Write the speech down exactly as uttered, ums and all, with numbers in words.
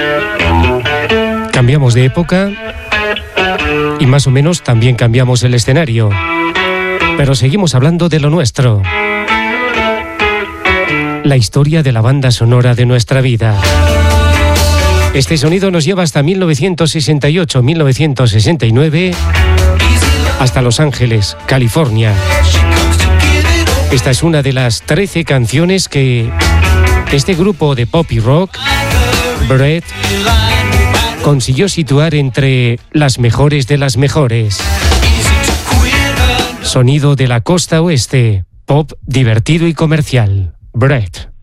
Cambiamos de época y más o menos también cambiamos el escenario, pero seguimos hablando de lo nuestro. La historia de la banda sonora de nuestra vida. Este sonido nos lleva hasta mil novecientos sesenta y ocho, mil novecientos sesenta y nueve, hasta Los Ángeles, California. Esta es una de las trece canciones que este grupo de pop y rock, Bread, consiguió situar entre las mejores de las mejores. Sonido de la costa oeste, pop divertido y comercial. Bread.